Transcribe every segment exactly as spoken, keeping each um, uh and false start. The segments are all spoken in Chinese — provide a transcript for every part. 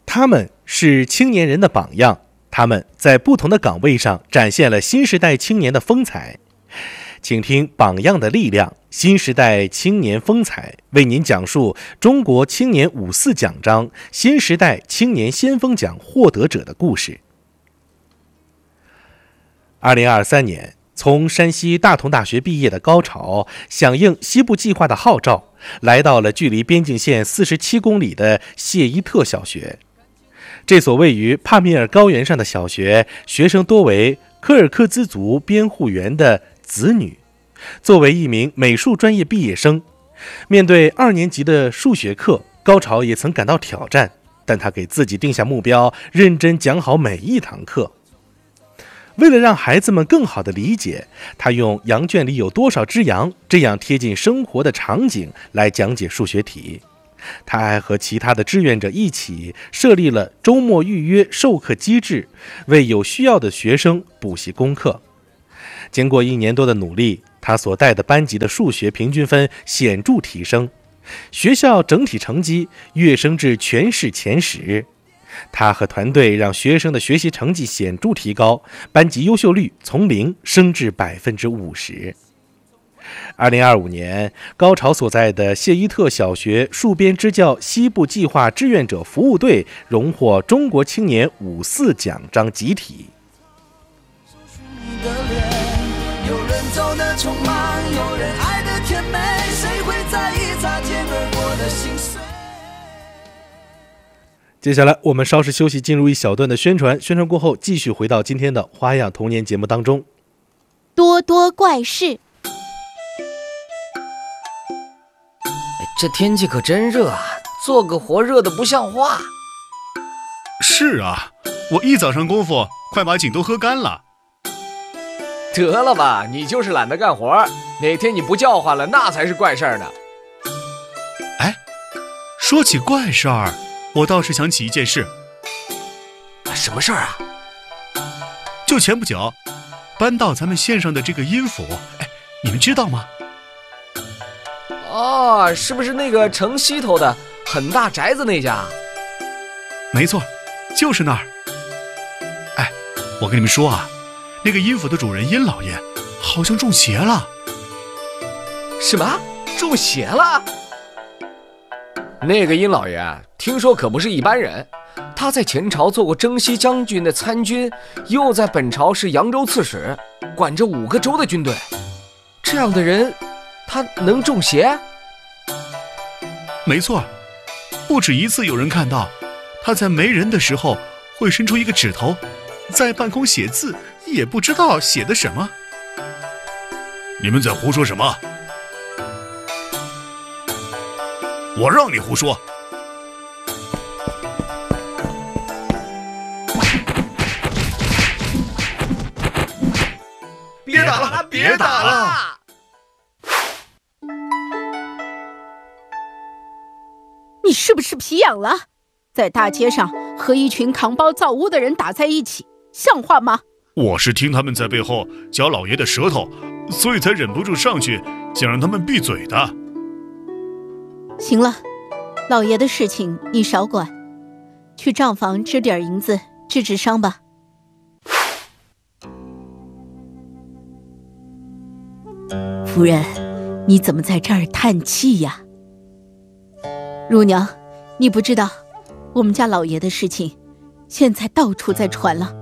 他们是青年人的榜样，他们在不同的岗位上展现了新时代青年的风采。请听《榜样的力量》新时代青年风采，为您讲述中国青年五四奖章新时代青年先锋奖获得者的故事。二零二三年，从山西大同大学毕业的高潮，响应西部计划的号召，来到了距离边境线四十七公里的谢伊特小学。这所位于帕米尔高原上的小学，学生多为柯尔克孜族边护员的子女。作为一名美术专业毕业生，面对二年级的数学课，高潮也曾感到挑战，但他给自己定下目标，认真讲好每一堂课。为了让孩子们更好地理解，他用羊圈里有多少只羊这样贴近生活的场景来讲解数学题。他还和其他的志愿者一起设立了周末预约授课机制，为有需要的学生补习功课。经过一年多的努力，他所带的班级的数学平均分显著提升，学校整体成绩跃升至全市前十。他和团队让学生的学习成绩显著提高，班级优秀率从零升至百分之五十。二零二五年，高潮所在的谢伊特小学戍边支教西部计划志愿者服务队荣获中国青年五四奖章集体。 有人走得匆忙，有人爱得甜美，谁会在意擦肩而过的心碎？ 接下来我们稍事休息，进入一小段的宣传，宣传过后继续回到今天的花样童年节目当中。 多多怪事。 这天气可真热啊，做个活热的不像话。 是啊，我一早上功夫快把井都喝干了。 得了吧，你就是懒得干活，哪天你不叫唤了，那才是怪事儿呢。 哎，说起怪事儿，我倒是想起一件事。 什么事儿啊？ 就前不久搬到咱们县上的这个阴府，哎，你们知道吗？ 哦，是不是那个城西头的很大宅子那家？ 没错，就是那儿。哎，我跟你们说啊，那个阴府的主人殷老爷好像中邪了。 什么？中邪了？那个殷老爷听说可不是一般人，他在前朝做过征西将军的参军，又在本朝是扬州刺史，管着五个州的军队。这样的人他能中邪？ 没错，不止一次有人看到他在没人的时候会伸出一个指头，在半空写字，也不知道写的什么。你们在胡说什么？我让你胡说！ 别打了，别打了！ 你是不是皮痒了？在大街上和一群扛包造屋的人打在一起，像话吗？ 我是听他们在背后嚼老爷的舌头，所以才忍不住上去想让他们闭嘴的。 行了，老爷的事情你少管，去账房支点银子治治伤吧。夫人，你怎么在这儿叹气呀？乳娘，你不知道我们家老爷的事情现在到处在传了。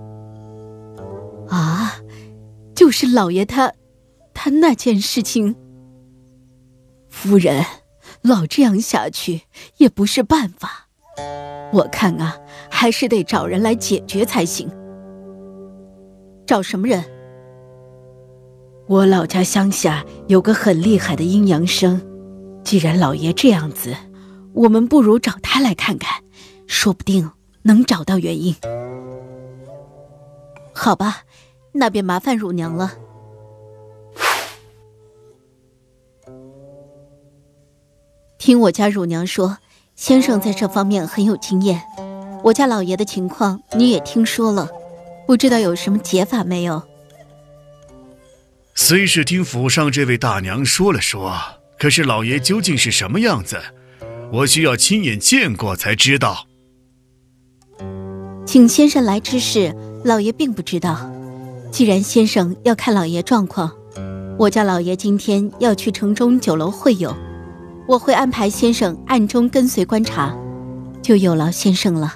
啊，就是老爷他他那件事情。夫人，老这样下去也不是办法，我看啊，还是得找人来解决才行。找什么人？我老家乡下有个很厉害的阴阳生，既然老爷这样子，我们不如找他来看看，说不定能找到原因。好吧，那便麻烦乳娘了。听我家乳娘说，先生在这方面很有经验，我家老爷的情况你也听说了，不知道有什么解法没有？ 虽是听府上这位大娘说了说，可是老爷究竟是什么样子，我需要亲眼见过才知道。 请先生来之事，老爷并不知道。既然先生要看老爷状况，我家老爷今天要去城中酒楼会友，我会安排先生暗中跟随观察，就有劳先生了。